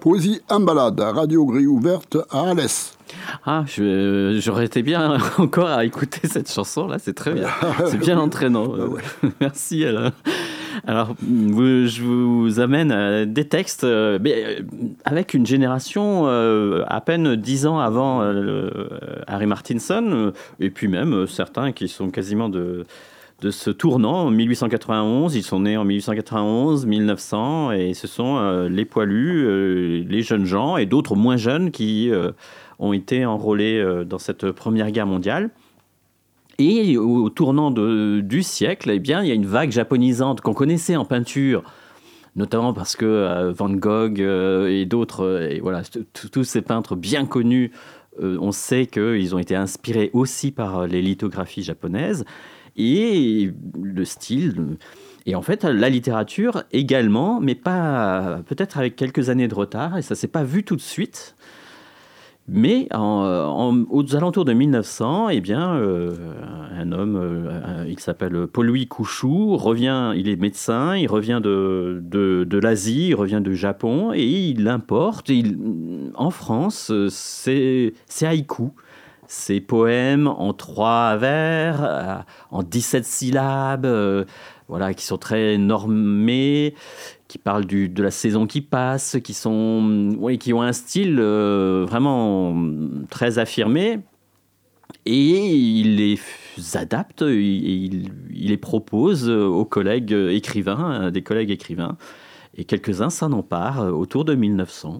Poésie en balade, à Radio Grille Ouverte à Alès. Ah, j'aurais été bien encore à écouter cette chanson-là, c'est très bien. C'est bien entraînant. Merci Alain. Alors, je vous amène des textes mais avec une génération à peine 10 ans avant Harry Martinson, et puis même certains qui sont quasiment de ce tournant, en 1891, ils sont nés en 1891, 1900, et ce sont les poilus, les jeunes gens, et d'autres moins jeunes qui ont été enrôlés dans cette Première Guerre mondiale. Et au tournant du siècle, eh bien, il y a une vague japonisante qu'on connaissait en peinture, notamment parce que Van Gogh et d'autres, et voilà, tous ces peintres bien connus, on sait qu'ils ont été inspirés aussi par les lithographies japonaises et le style. Et en fait, la littérature également, mais pas, peut-être avec quelques années de retard, et ça ne s'est pas vu tout de suite. Mais aux alentours de 1900, eh bien, un homme, il s'appelle Paul-Louis Couchou, il est médecin, il revient de l'Asie, il revient du Japon, et il importe, en France, c'est haïku. Ces poèmes en 3 vers, en 17 syllabes, voilà, qui sont très normés, qui parlent de la saison qui passe, qui ont un style vraiment très affirmé. Et il les adapte, il les propose aux collègues écrivains, des collègues écrivains. Et quelques-uns s'en emparent autour de 1900.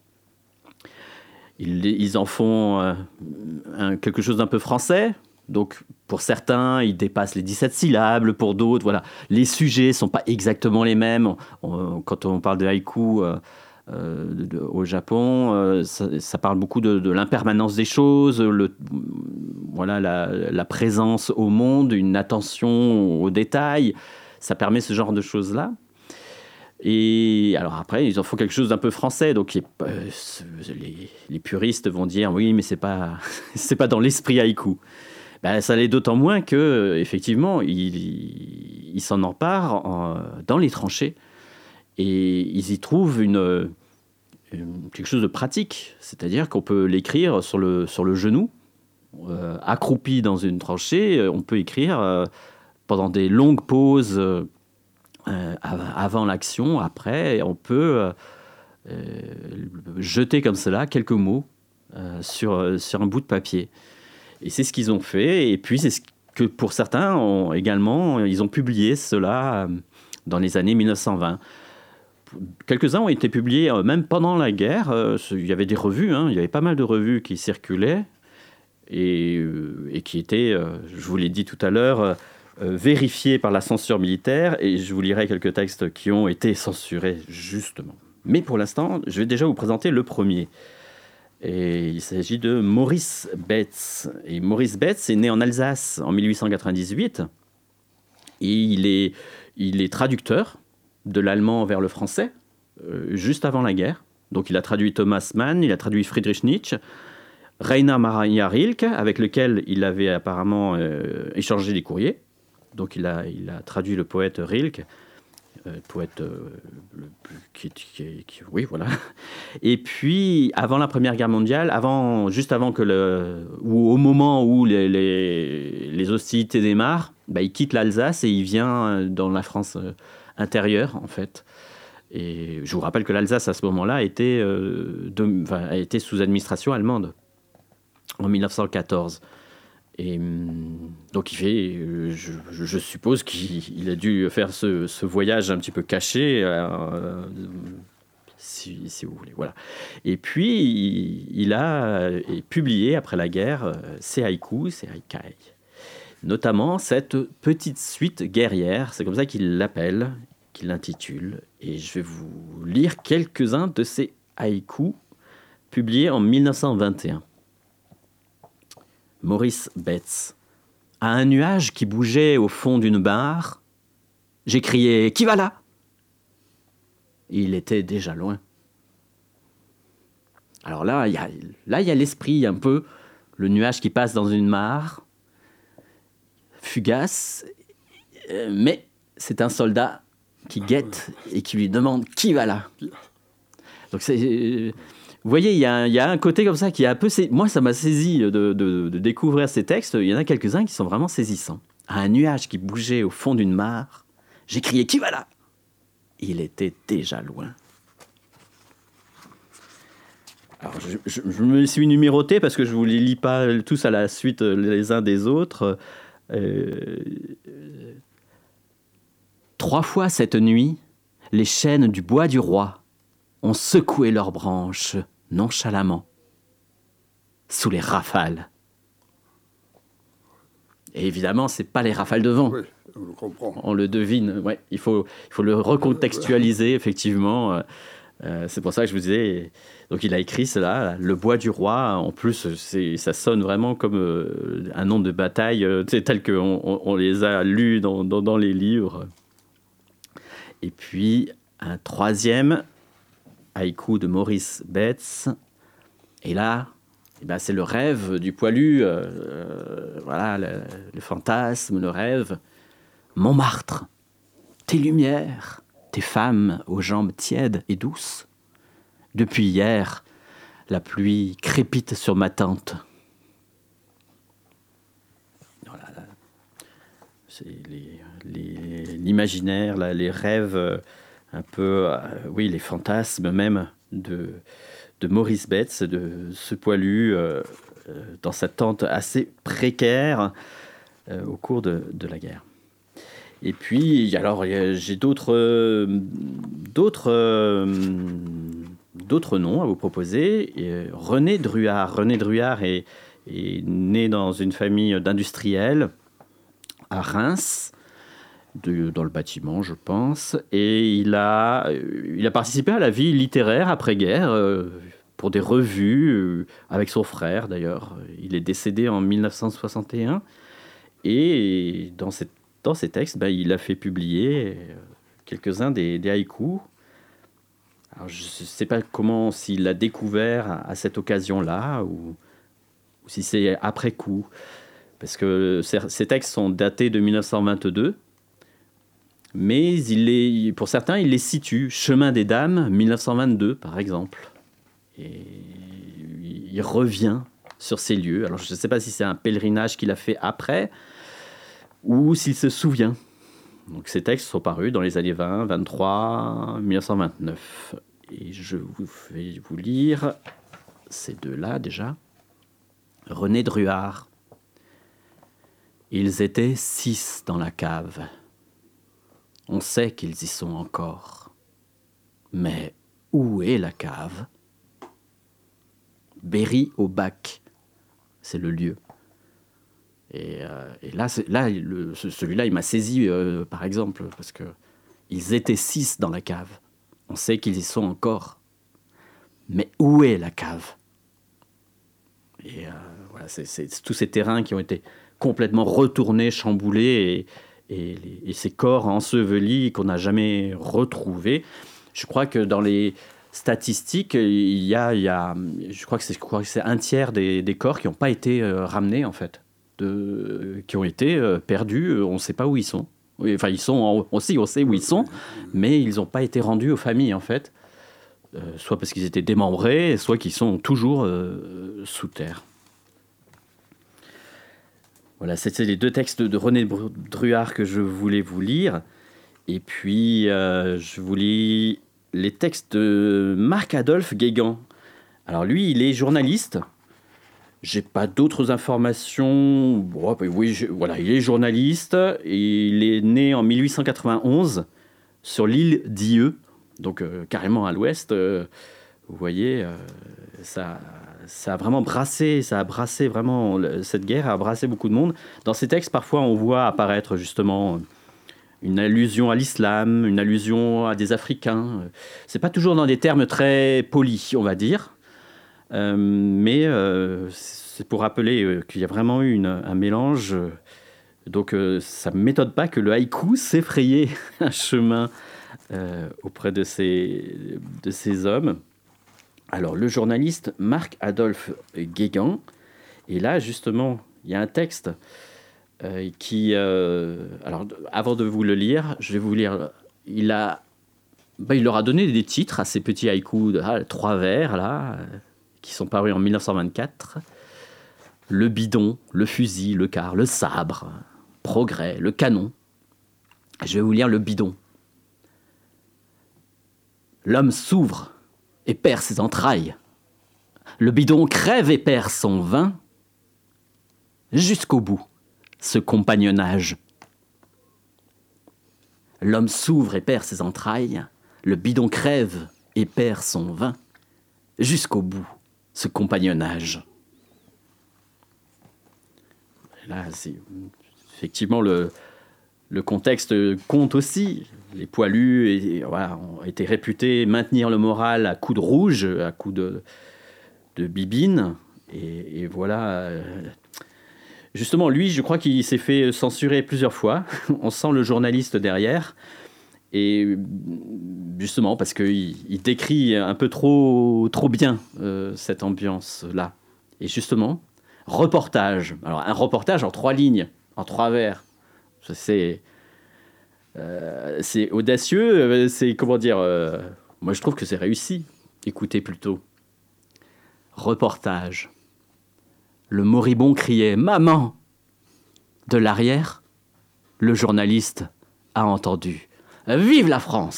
Ils en font quelque chose d'un peu français. Donc, pour certains, ils dépassent les 17 syllabes. Pour d'autres, voilà, les sujets ne sont pas exactement les mêmes. Quand on parle de haïku au Japon, ça parle beaucoup de l'impermanence des choses, voilà, la présence au monde, une attention aux détails. Ça permet ce genre de choses-là. Et alors après, ils en font quelque chose d'un peu français. Donc les puristes vont dire oui, mais c'est pas dans l'esprit haïku. Ben, ça l'est d'autant moins que effectivement, ils s'en emparent dans les tranchées et ils y trouvent quelque chose de pratique. C'est-à-dire qu'on peut l'écrire sur le genou, accroupi dans une tranchée. On peut écrire pendant des longues pauses. Avant l'action, après, on peut jeter comme cela quelques mots sur un bout de papier. Et c'est ce qu'ils ont fait. Et puis, c'est ce que pour certains, ils ont publié cela dans les années 1920. Quelques-uns ont été publiés même pendant la guerre. Il y avait des revues, il y avait pas mal de revues qui circulaient et qui étaient, je vous l'ai dit tout à l'heure, vérifiés par la censure militaire, et je vous lirai quelques textes qui ont été censurés, justement. Mais pour l'instant, je vais déjà vous présenter le premier. Et il s'agit de Maurice Betts. Et Maurice Betts est né en Alsace en 1898. Et il est traducteur de l'allemand vers le français, juste avant la guerre. Donc il a traduit Thomas Mann, il a traduit Friedrich Nietzsche, Rainer Maria Rilke, avec lequel il avait apparemment échangé des courriers. Donc il a traduit le poète Rilke, poète oui, voilà. Et puis avant la Première Guerre mondiale, juste avant ou au moment où les hostilités démarrent, il quitte l'Alsace et il vient dans la France intérieure, en fait. Et je vous rappelle que l'Alsace à ce moment-là a été sous administration allemande en 1914. Et donc il fait, je suppose qu'il a dû faire ce voyage un petit peu caché, si vous voulez. Voilà. Et puis il a publié après la guerre ses haïkus, ses haikai, notamment cette petite suite guerrière, c'est comme ça qu'il l'appelle, qu'il l'intitule. Et je vais vous lire quelques-uns de ces haïkus publiés en 1921. Maurice Betts. À un nuage qui bougeait au fond d'une barre, j'ai crié « Qui va là ?» Il était déjà loin. Alors là, il y a l'esprit un peu, le nuage qui passe dans une mare, fugace, mais c'est un soldat qui guette et qui lui demande « Qui va là ?» Donc vous voyez, il y a un côté comme ça qui est un peu... Moi, ça m'a saisi de découvrir ces textes. Il y en a quelques-uns qui sont vraiment saisissants. À un nuage qui bougeait au fond d'une mare, j'ai crié « Qui va là ?» Il était déjà loin. Alors, je me suis numéroté parce que je ne vous les lis pas tous à la suite les uns des autres. 3 fois cette nuit, les chênes du bois du roi ont secoué leurs branches nonchalamment sous les rafales. Et évidemment, ce n'est pas les rafales de vent. Oui, on le comprend. On le devine. Ouais, il faut le recontextualiser, effectivement. C'est pour ça que je vous disais... Donc il a écrit cela, le bois du roi. En plus, ça sonne vraiment comme un nom de bataille, tel qu'on les a lus dans les livres. Et puis, un 3e haïku de Maurice Betts. Et là, c'est le rêve du poilu. Voilà, le fantasme, le rêve. Montmartre, tes lumières, tes femmes aux jambes tièdes et douces. Depuis hier, la pluie crépite sur ma tente. Voilà, c'est l'imaginaire, les rêves, un peu, oui, les fantasmes même de Maurice Betts, de ce poilu dans sa tente assez précaire au cours de la guerre. Et puis, alors, j'ai d'autres noms à vous proposer. René Druard. René Druard est né dans une famille d'industriels à Reims, dans le bâtiment, je pense. Et il a participé à la vie littéraire après-guerre, pour des revues, avec son frère d'ailleurs. Il est décédé en 1961. Et dans ces textes, il a fait publier quelques-uns des haïkus. Alors, je ne sais pas s'il l'a découvert à cette occasion-là ou si c'est après coup. Parce que ces textes sont datés de 1922. Mais pour certains, il les situe. Chemin des Dames, 1922, par exemple. Et il revient sur ces lieux. Alors, je ne sais pas si c'est un pèlerinage qu'il a fait après ou s'il se souvient. Donc, ces textes sont parus dans les années 20, 23, 1929. Et je vais vous lire ces deux-là déjà. René Druard. Ils étaient 6 dans la cave. On sait qu'ils y sont encore. Mais où est la cave ? Berry-au-Bac, c'est le lieu. Et là, celui-là, il m'a saisi, par exemple, parce que ils étaient 6 dans la cave. On sait qu'ils y sont encore. Mais où est la cave ? Et voilà, c'est tous ces terrains qui ont été complètement retournés, chamboulés, et ces corps ensevelis qu'on n'a jamais retrouvés. Je crois que dans les statistiques, il y a je crois que c'est un tiers des corps qui n'ont pas été ramenés, en fait, qui ont été perdus. On ne sait pas où ils sont. Enfin, on sait où ils sont, mais ils n'ont pas été rendus aux familles, en fait. Soit parce qu'ils étaient démembrés, soit qu'ils sont toujours sous terre. Voilà, c'était les 2 textes de René Druard que je voulais vous lire. Et puis, je vous lis les textes de Marc-Adolphe Guégan. Alors lui, il est journaliste. J'ai pas d'autres informations. Bon, oui, voilà, il est journaliste. Et il est né en 1891 sur l'île d'Yeu, donc carrément à l'ouest. Vous voyez, ça a vraiment brassé, vraiment, cette guerre a brassé beaucoup de monde. Dans ces textes, parfois, on voit apparaître justement une allusion à l'islam, une allusion à des Africains. C'est pas toujours dans des termes très polis, on va dire. Mais c'est pour rappeler qu'il y a vraiment eu un mélange. Donc ça ne m'étonne pas que le haïku s'est frayé un chemin auprès de ces hommes. Alors le journaliste Marc-Adolphe Guégan, et là justement il y a un texte qui... alors avant de vous le lire, je vais vous lire... Il a il leur a donné des titres à ces petits haïkus de 3 vers, là, qui sont parus en 1924. Le bidon, le fusil, le quart, le sabre, progrès, le canon. Je vais vous lire le bidon. L'homme s'ouvre et perd ses entrailles. Le bidon crève et perd son vin. Jusqu'au bout, ce compagnonnage. L'homme s'ouvre et perd ses entrailles. Le bidon crève et perd son vin. Jusqu'au bout, ce compagnonnage. Là, c'est effectivement le contexte compte aussi. Les poilus ont été réputés maintenir le moral à coups de rouge, à coups de bibine. Et voilà. Justement, lui, je crois qu'il s'est fait censurer plusieurs fois. On sent le journaliste derrière. Et justement, parce qu'il décrit un peu trop bien cette ambiance-là. Et justement, reportage. Alors, un reportage en 3 lignes, en 3 vers. C'est audacieux. C'est, comment dire... moi, je trouve que c'est réussi. Écoutez plutôt. Reportage. Le moribond criait « Maman !» De l'arrière, le journaliste a entendu « Vive la France !»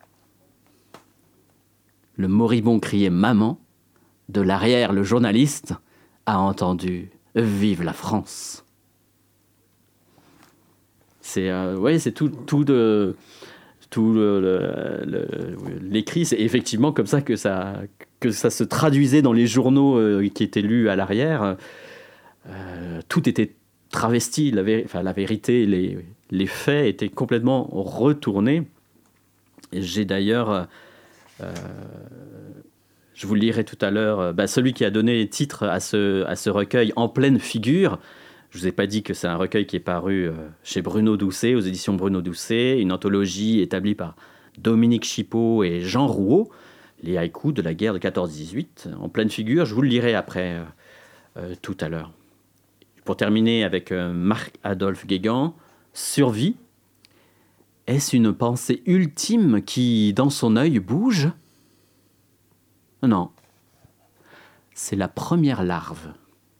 Le moribond criait « Maman !» De l'arrière, le journaliste a entendu « Vive la France !» C'est l'écrit, c'est effectivement comme ça que ça se traduisait dans les journaux qui étaient lus à l'arrière. Tout était travesti, la vérité, les faits étaient complètement retournés. Et j'ai d'ailleurs, je vous le lirai tout à l'heure, celui qui a donné titre à ce recueil, En pleine figure. Je ne vous ai pas dit que c'est un recueil qui est paru chez Bruno Doucet, aux éditions Bruno Doucet, une anthologie établie par Dominique Chipeau et Jean Rouault, les haïkus de la guerre de 14-18. En pleine figure, je vous le lirai après, tout à l'heure. Pour terminer avec Marc-Adolphe Guégan, Survie. Est-ce une pensée ultime qui, dans son œil, bouge ? Non. C'est la première larve.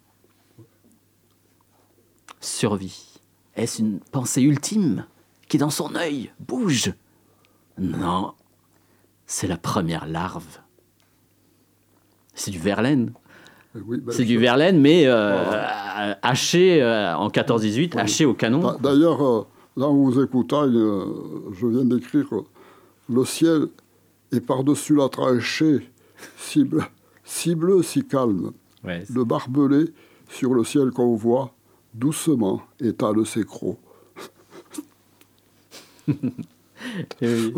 Survie. Est-ce une pensée ultime qui, dans son œil, bouge ? Non. C'est la première larve. C'est du Verlaine. Oui, c'est du Verlaine, mais haché en 14-18, haché au canon. D'ailleurs, là où vous écoutez, je viens d'écrire « Le ciel est par-dessus la tranchée, si bleu, si calme. Ouais, le barbelé sur le ciel qu'on voit, doucement étale ses crocs. » Oui.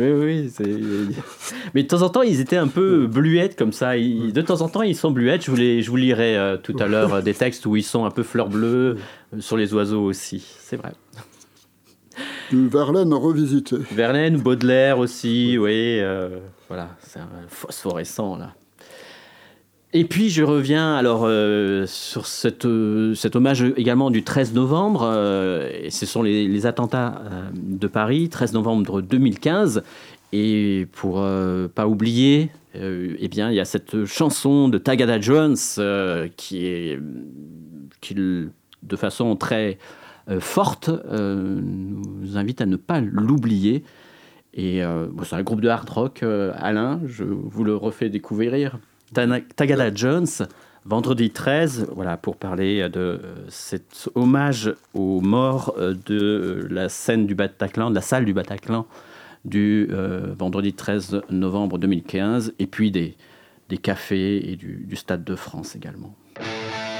Mais de temps en temps, ils étaient un peu bluettes comme ça. De temps en temps, ils sont bluettes. Je vous lirai tout à l'heure des textes où ils sont un peu fleurs bleues, sur les oiseaux aussi. C'est vrai. Du Verlaine revisité. Verlaine, Baudelaire aussi, oui. Voilà, c'est un phosphorescent, là. Et puis je reviens alors sur cet hommage également du 13 novembre. Et ce sont les attentats de Paris, 13 novembre 2015. Et pour pas oublier, eh bien, il y a cette chanson de Tagada Jones qui, de façon très forte, nous invite à ne pas l'oublier. Et c'est un groupe de hard rock, Alain, je vous le refais découvrir. Tagada Jones, vendredi 13, voilà, pour parler de cet hommage aux morts de la scène du Bataclan, de la salle du Bataclan du vendredi 13 novembre 2015, et puis des cafés et du Stade de France également.